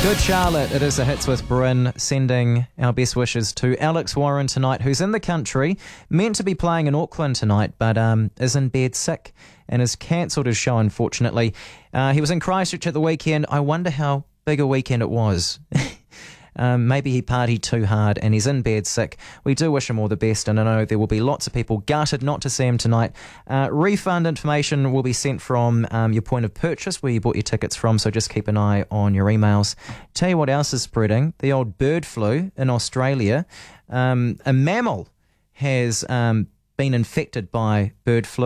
Good Charlotte, it is a Hits with Bryn, sending our best wishes to Alex Warren tonight, who's in the country, meant to be playing in Auckland tonight, but is in bed sick and has cancelled his show, unfortunately. He was in Christchurch at the weekend. I wonder how big a weekend it was. Maybe he partied too hard and he's in bed sick. We do wish him all the best, and I know there will be lots of people gutted not to see him tonight. Refund information will be sent from your point of purchase where you bought your tickets from, so just keep an eye on your emails. Tell you what else is spreading, the old bird flu in Australia. A mammal has been infected by bird flu.